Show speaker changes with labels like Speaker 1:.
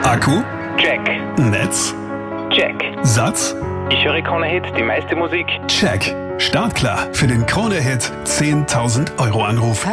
Speaker 1: Akku?
Speaker 2: Check.
Speaker 1: Netz?
Speaker 2: Check.
Speaker 1: Satz?
Speaker 2: Ich höre Krone-Hit, die meiste Musik.
Speaker 1: Check. Startklar für den Krone-Hit 10.000 € Anruf.